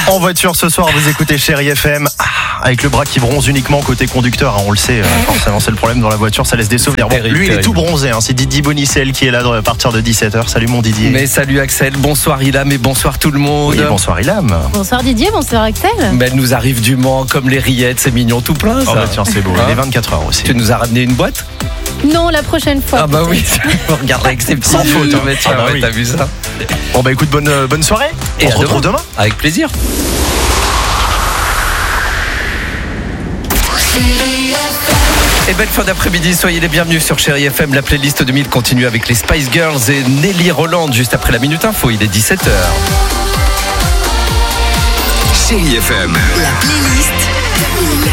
En voiture ce soir, vous écoutez Chérie FM avec le bras qui bronze uniquement côté conducteur. On le sait, forcément c'est le problème dans la voiture, ça laisse des souvenirs. Bon, lui il est tout bronzé, c'est Didier Bonicel qui est là à partir de 17h. Salut mon Didier. Mais salut Axel, bonsoir Ilham et bonsoir tout le monde. Oui, bonsoir Ilham. Bonsoir Didier, bonsoir Axel. Mais elle nous arrive du Mans comme les rillettes, c'est mignon tout plein ça. Oh bah tiens, c'est beau, il est 24h aussi. Tu nous as ramené une boîte? Non, la prochaine fois. Ah bah oui, on regardera avec ses petits sans faute. Oui. T'as vu ça? Bon bah écoute, bonne soirée. Et on se retrouve demain. Avec plaisir. Et belle fin d'après-midi, soyez les bienvenus sur Chérie FM. La playlist 2000 continue avec les Spice Girls et Nelly Roland juste après la Minute Info, il est 17h. Chérie FM, la playlist 2000.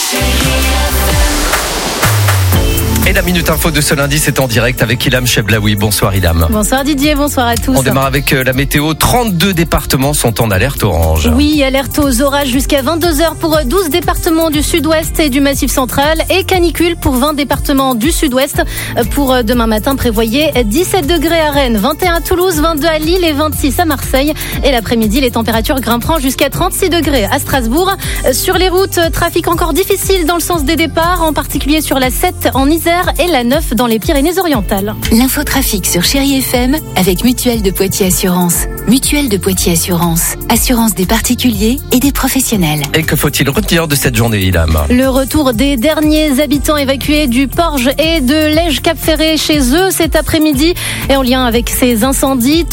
Et la Minute Info de ce lundi, c'est en direct avec Ilham Cheblaoui. Bonsoir Ilham. Bonsoir Didier, bonsoir à tous. On démarre avec la météo. 32 départements sont en alerte orange. Oui, alerte aux orages jusqu'à 22h pour 12 départements du sud-ouest et du massif central et canicule pour 20 départements du sud-ouest. Pour demain matin, prévoyez 17 degrés à Rennes, 21 à Toulouse, 22 à Lille et 26 à Marseille. Et l'après-midi, les températures grimperont jusqu'à 36 degrés à Strasbourg. Sur les routes, trafic encore difficile dans le sens des départs, en particulier sur la 7 en Isère et la 9 dans les Pyrénées-Orientales. L'infotrafic sur Chérie FM avec Mutuelle de Poitiers Assurance. Mutuelle de Poitiers Assurance. Assurance des particuliers et des professionnels. Et que faut-il retenir de cette journée, Ilham? Le retour des derniers habitants évacués du Porge et de Lège-Cap-Ferré chez eux cet après-midi. Et en lien avec ces incendies,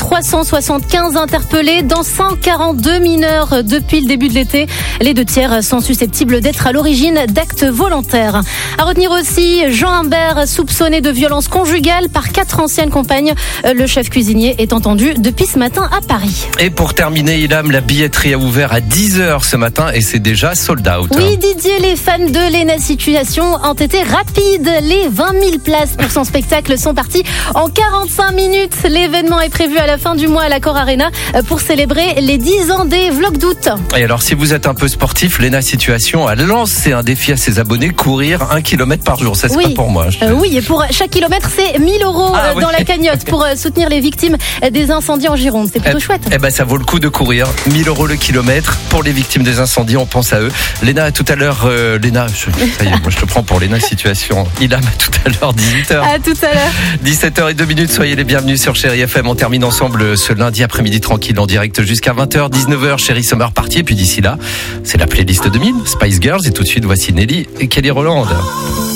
375 interpellés dans 142 mineurs depuis le début de l'été. Les 2 tiers sont susceptibles d'être à l'origine d'actes volontaires. À retenir aussi Jean Humbert, soupçonné de violence conjugale par 4 anciennes compagnes. Le chef cuisinier est entendu depuis ce matin à Paris. Et pour terminer, Ilham, la billetterie a ouvert à 10h ce matin et c'est déjà sold out. Oui, Didier, les fans de Léna Situation ont été rapides. Les 20 000 places pour son spectacle sont parties en 45 minutes. L'événement est prévu à la fin du mois à l'Accor Arena pour célébrer les 10 ans des Vlogs d'août. Et alors, si vous êtes un peu sportif, Léna Situation a lancé un défi à ses abonnés, courir 1 km par jour. Ça, c'est pas pour moi. Oui, et pour chaque kilomètre, c'est 1 000 euros dans la cagnotte pour soutenir les victimes des incendies en Gironde. C'est plutôt chouette. Eh ben, ça vaut le coup de courir. 1 000 euros le kilomètre pour les victimes des incendies. On pense à eux. Léna, à tout à l'heure. Léna, ça y est, moi je te prends pour Léna Situation. Ilham, à tout à l'heure, 18h. À tout à l'heure. 17h02. Soyez les bienvenus sur Chérie FM. On termine ensemble ce lundi après-midi tranquille en direct jusqu'à 20h, 19h. Chérie Summer Party. Et puis d'ici là, c'est la playlist 2000. Spice Girls. Et tout de suite, voici Nelly et Kelly Roland.